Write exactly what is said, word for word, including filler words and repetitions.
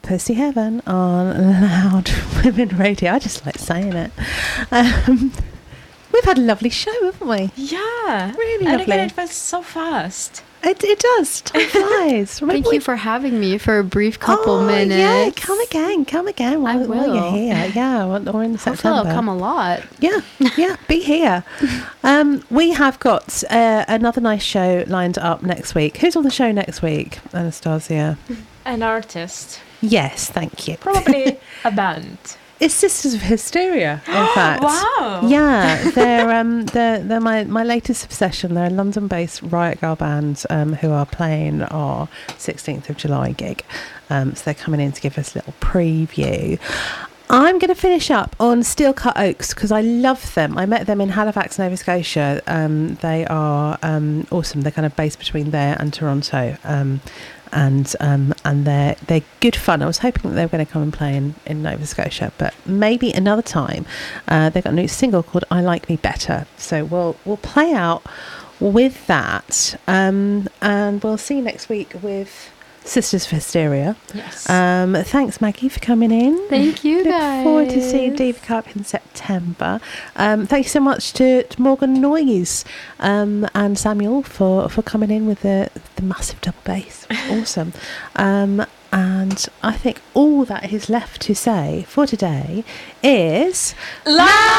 Pussy Heaven on Loud Women Radio. I just like saying it. Um, we've had a lovely show, haven't we? Yeah. Really and lovely. again, it was so fast. It, it does. Time flies. Thank we, you for having me for a brief couple oh, minutes. Yeah, come again. Come again while, I will. while you're here. Yeah, or in Hopefully September. I'll come a lot. Yeah, yeah, be here. Um, we have got uh, another nice show lined up next week. Who's on the show next week, Anastasia? An artist. Yes, thank you. Probably a band. It's Sisters of Hysteria, in fact. Wow. Yeah, they're um they're they're my, my latest obsession. They're a London-based Riot Girl band um who are playing our sixteenth of July gig. Um, so they're coming in to give us a little preview. I'm going to finish up on Steel Cut Oaks because I love them. I met them in Halifax, Nova Scotia. Um, they are um awesome. They're kind of based between there and Toronto. Um, and um, and they're they're good fun. I was hoping that they were going to come and play in, in Nova Scotia, but maybe another time. Uh, they've got a new single called "I Like Me Better," so we'll we'll play out with that, um, and we'll see you next week with Sisters of Hysteria. Yes. Um, thanks, Maggie, for coming in. Thank you, Look guys. forward to seeing Diva Cup in September. Um, thank you so much to, to Morgan Noyes um, and Samuel for, for coming in with the, the massive double bass. Awesome. Um, and I think all that is left to say for today is... Loud